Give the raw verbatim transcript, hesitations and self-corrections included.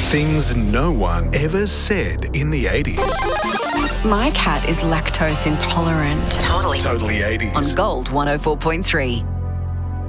Things no one ever said in the eighties. My cat is lactose intolerant. Totally. Totally eighties. On Gold one oh four point three.